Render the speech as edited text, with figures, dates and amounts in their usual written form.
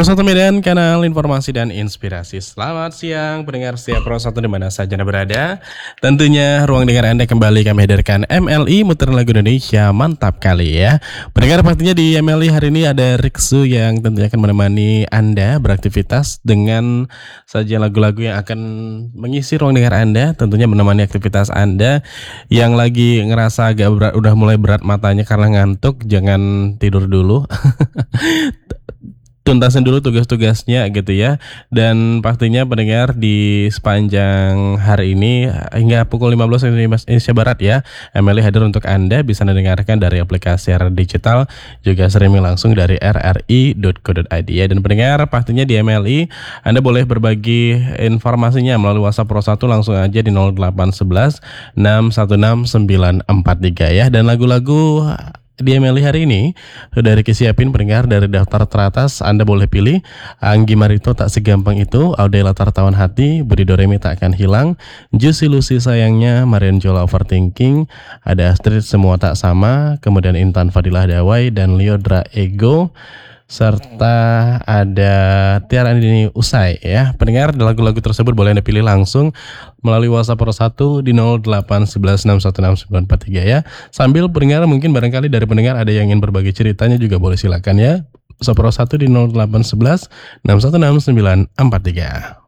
Pro 1 Medan, kanal informasi dan inspirasi. Selamat siang pendengar setia Pro 1 di mana saja Anda berada. Tentunya ruang dengar Anda kembali kami hadirkan MLI Muter Lagu Indonesia, mantap kali ya. Pendengar, pastinya di MLI hari ini ada Riksu yang tentunya akan menemani Anda beraktivitas dengan saja lagu-lagu yang akan mengisi ruang dengar Anda, tentunya menemani aktivitas Anda yang lagi ngerasa agak berat, udah mulai berat matanya karena ngantuk, jangan tidur dulu. Tuntasin dulu tugas-tugasnya gitu ya. Dan pastinya pendengar di sepanjang hari ini hingga pukul 15 waktu Indonesia Barat ya, MLI hadir untuk Anda, bisa mendengarkan dari aplikasi RRI Digital, juga streaming langsung dari rri.co.id ya. Dan pendengar, pastinya di MLI Anda boleh berbagi informasinya melalui WhatsApp Pro 1 langsung aja di 0811 616 943 ya. Dan lagu-lagu di MLI hari ini sudah disiapin pendengar dari daftar teratas. Anda boleh pilih Anggi Marito, Tak Segampang Itu, Audela Tawan Hati, Budi Doremi Tak Akan Hilang, Juicy Lucy Sayangnya, Marian Jola Overthinking, ada Astrid Semua Tak Sama, kemudian Intan Fadilah Dawai dan Liodra Ego, serta ada Tiara Andini Usai ya. Pendengar, lagu-lagu tersebut boleh Anda pilih langsung melalui WhatsApp Pro 1 di 0811616943 ya. Sambil pendengar, mungkin barangkali dari pendengar ada yang ingin berbagi ceritanya juga boleh silakan ya. WhatsApp Pro 1 di 0811 616 943.